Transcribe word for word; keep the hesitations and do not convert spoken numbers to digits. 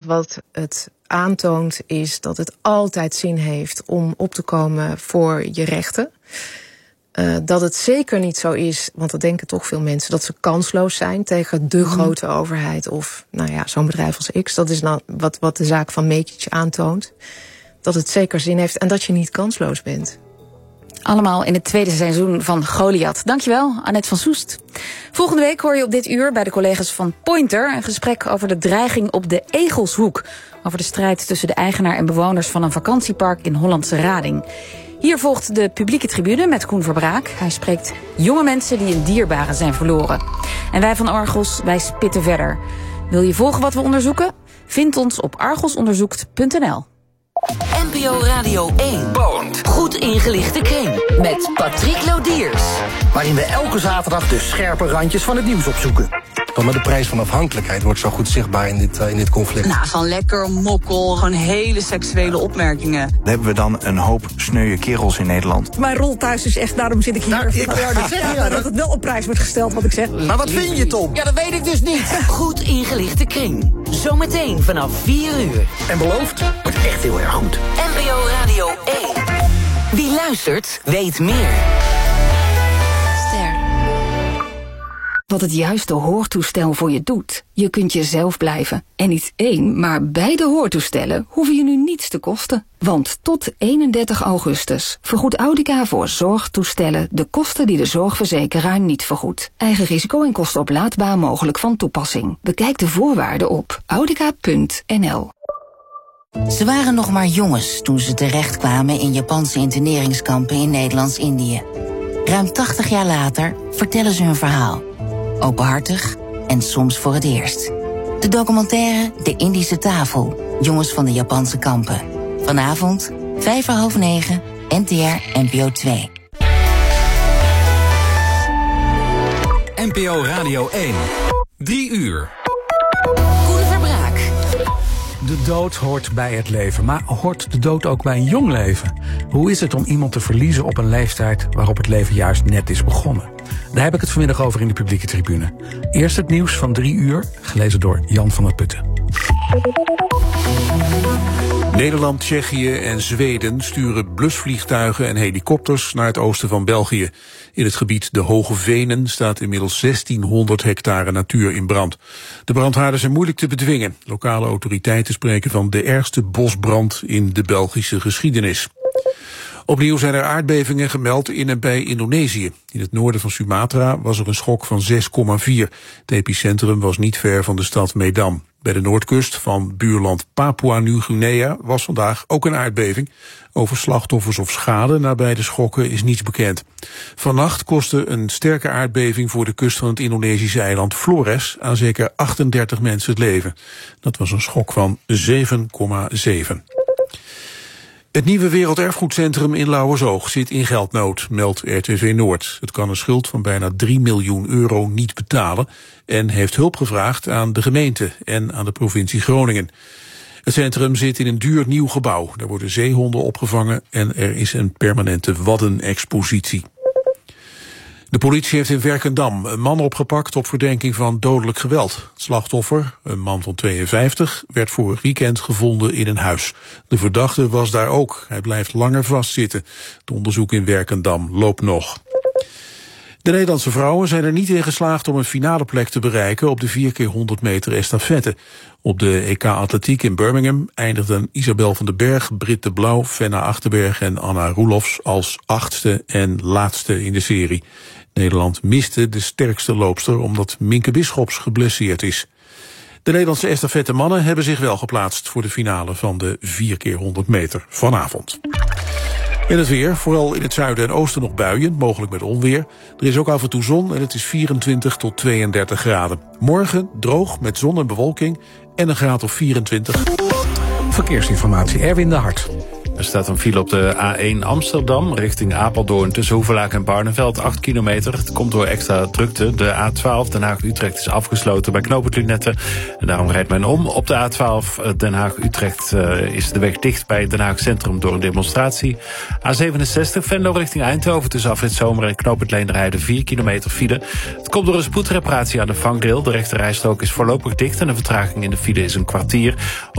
wat het aantoont is dat het altijd zin heeft om op te komen voor je rechten. Uh, dat het zeker niet zo is, want dat denken toch veel mensen, dat ze kansloos zijn tegen de grote overheid of nou ja, zo'n bedrijf als X. Dat is nou wat, wat de zaak van Metić aantoont. Dat het zeker zin heeft en dat je niet kansloos bent. Allemaal in het tweede seizoen van Goliath. Dankjewel, Annette van Soest. Volgende week hoor je op dit uur bij de collega's van Pointer een gesprek over de dreiging op de Egelshoek. Over de strijd tussen de eigenaar en bewoners van een vakantiepark in Hollandse Rading. Hier volgt de publieke tribune met Koen Verbraak. Hij spreekt jonge mensen die een dierbare zijn verloren. En wij van Argos, wij spitten verder. Wil je volgen wat we onderzoeken? Vind ons op argosonderzoekt punt n l. N P O Radio één. Poont. Goed ingelichte kring. Met Patrick Lodiers. Waarin we elke zaterdag de scherpe randjes van het nieuws opzoeken. Dan met de prijs van afhankelijkheid wordt zo goed zichtbaar in dit, uh, in dit conflict. Nou, van lekker, mokkel, gewoon hele seksuele opmerkingen. Dan hebben we dan een hoop sneuwe kerels in Nederland. Mijn rol thuis is echt, daarom zit ik hier. Nou, ik wou dat zeggen, ja, dat het wel op prijs wordt gesteld wat ik zeg. Maar wat vind je, Tom? Ja, dat weet ik dus niet. Goed ingelichte kring. Zometeen vanaf vier uur. En beloofd, wordt echt heel erg goed. N P O Radio één. Wie luistert, weet meer. Ster. Wat het juiste hoortoestel voor je doet. Je kunt jezelf blijven. En niet één, maar beide hoortoestellen hoeven je nu niets te kosten. Want tot eenendertig augustus vergoedt Audica voor zorgtoestellen de kosten die de zorgverzekeraar niet vergoedt. Eigen risico en kosten oplaadbaar mogelijk van toepassing. Bekijk de voorwaarden op audica punt n l. Ze waren nog maar jongens toen ze terechtkwamen in Japanse interneringskampen in Nederlands-Indië. Ruim tachtig jaar later vertellen ze hun verhaal. Openhartig en soms voor het eerst. De documentaire De Indische Tafel, jongens van de Japanse kampen. Vanavond, vijf voor half negen, N T R N P O twee. N P O Radio één. Drie uur. Koen Verbraak. De dood hoort bij het leven, maar hoort de dood ook bij een jong leven? Hoe is het om iemand te verliezen op een leeftijd waarop het leven juist net is begonnen? Daar heb ik het vanmiddag over in de publieke tribune. Eerst het nieuws van drie uur, gelezen door Jan van der Putten. Nederland, Tsjechië en Zweden sturen blusvliegtuigen en helikopters naar het oosten van België. In het gebied de Hoge Venen staat inmiddels zestienhonderd hectare natuur in brand. De brandhaarden zijn moeilijk te bedwingen. Lokale autoriteiten spreken van de ergste bosbrand in de Belgische geschiedenis. Opnieuw zijn er aardbevingen gemeld in en bij Indonesië. In het noorden van Sumatra was er een schok van zes komma vier. Het epicentrum was niet ver van de stad Medan. Bij de noordkust van buurland Papua-Nieuw-Guinea was vandaag ook een aardbeving. Over slachtoffers of schade nabij de schokken is niets bekend. Vannacht kostte een sterke aardbeving voor de kust van het Indonesische eiland Flores aan zeker achtendertig mensen het leven. Dat was een schok van zeven komma zeven. Het nieuwe Werelderfgoedcentrum in Lauwersoog zit in geldnood, meldt R T V Noord. Het kan een schuld van bijna drie miljoen euro niet betalen en heeft hulp gevraagd aan de gemeente en aan de provincie Groningen. Het centrum zit in een duur nieuw gebouw. Daar worden zeehonden opgevangen en er is een permanente waddenexpositie. De politie heeft in Werkendam een man opgepakt op verdenking van dodelijk geweld. Het slachtoffer, een man van tweeënvijftig, werd vorig weekend gevonden in een huis. De verdachte was daar ook. Hij blijft langer vastzitten. Het onderzoek in Werkendam loopt nog. De Nederlandse vrouwen zijn er niet in geslaagd om een finale plek te bereiken op de vier keer honderd meter estafette. Op de E K Atletiek in Birmingham eindigden Isabel van den Berg, Britt de Blauw, Fenna Achterberg en Anna Roelofs als achtste en laatste in de serie. Nederland miste de sterkste loopster omdat Minke Bisschops geblesseerd is. De Nederlandse estafette mannen hebben zich wel geplaatst voor de finale van de vier keer honderd meter vanavond. En het weer, vooral in het zuiden en oosten nog buien, mogelijk met onweer. Er is ook af en toe zon en het is vierentwintig tot tweeëndertig graden. Morgen droog met zon en bewolking en een graad of vierentwintig. Verkeersinformatie, Erwin de Hart. Er staat een file op de A één Amsterdam richting Apeldoorn tussen Hoevelaak en Barneveld, acht kilometer. Het komt door extra drukte. De A twaalf Den Haag-Utrecht is afgesloten bij knooppunt Lunette. En daarom rijdt men om. Op de A twaalf Den Haag-Utrecht uh, is de weg dicht bij Den Haag Centrum door een demonstratie. A zevenenzestig Venlo richting Eindhoven tussen Afrit Zomer en knooppunt Leenderheide, vier kilometer file. Het komt door een spoedreparatie aan de vangrail. De rechte rijstrook is voorlopig dicht en de vertraging in de file is een kwartier.